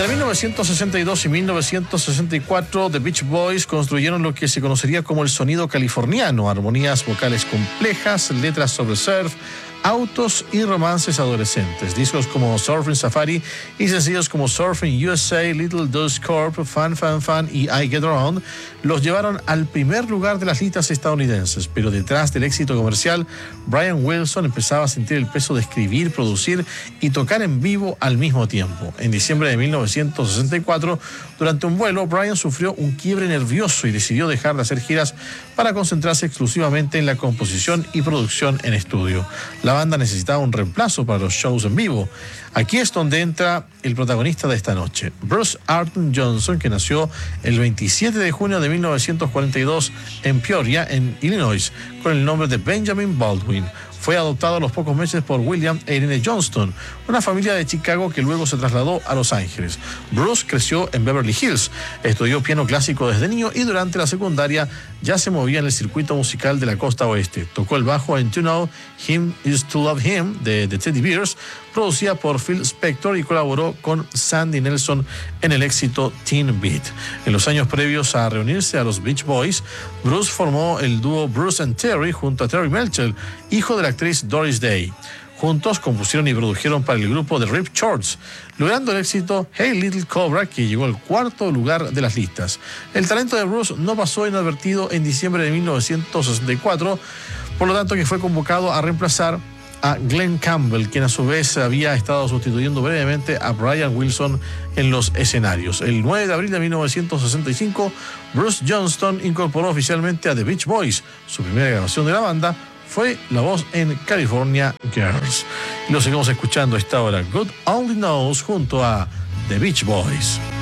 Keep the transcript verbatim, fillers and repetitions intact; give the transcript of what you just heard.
Entre mil novecientos sesenta y dos y mil novecientos sesenta y cuatro, The Beach Boys construyeron lo que se conocería como el sonido californiano, armonías vocales complejas, letras sobre surf, autos y romances adolescentes. Discos como Surfing Safari y sencillos como Surfing U S A, Little Deuce Corp, Fun Fun Fun y I Get Around los llevaron al primer lugar de las listas estadounidenses, pero detrás del éxito comercial, Brian Wilson empezaba a sentir el peso de escribir, producir y tocar en vivo al mismo tiempo. En diciembre de mil novecientos sesenta y cuatro, durante un vuelo, Brian sufrió un quiebre nervioso y decidió dejar de hacer giras para concentrarse exclusivamente en la composición y producción en estudio. La banda necesitaba un reemplazo para los shows en vivo. Aquí es donde entra el protagonista de esta noche, Bruce Arton Johnson, que nació el veintisiete de junio de mil novecientos cuarenta y dos en Peoria, en Illinois, con el nombre de Benjamin Baldwin. Fue adoptado a los pocos meses por William e Irene Johnston, una familia de Chicago que luego se trasladó a Los Ángeles. Bruce creció en Beverly Hills, estudió piano clásico desde niño y durante la secundaria ya se movía en el circuito musical de la costa oeste. Tocó el bajo en To Know Him Is To Love Him de The Teddy Bears, producida por Phil Spector, y colaboró con Sandy Nelson en el éxito Teen Beat. En los años previos a reunirse a los Beach Boys, Bruce formó el dúo Bruce and Terry junto a Terry Melcher, hijo de la actriz Doris Day. Juntos compusieron y produjeron para el grupo The Rip Shorts, logrando el éxito Hey Little Cobra, que llegó al cuarto lugar de las listas. El talento de Bruce no pasó inadvertido en diciembre de mil novecientos sesenta y cuatro, por lo tanto que fue convocado a reemplazar a Glenn Campbell, quien a su vez había estado sustituyendo brevemente a Brian Wilson en los escenarios. El nueve de abril de mil novecientos sesenta y cinco, Bruce Johnston incorporó oficialmente a The Beach Boys. Su primera grabación de la banda fue la voz en California Girls. Y lo seguimos escuchando a esta hora, God Only Knows, junto a The Beach Boys.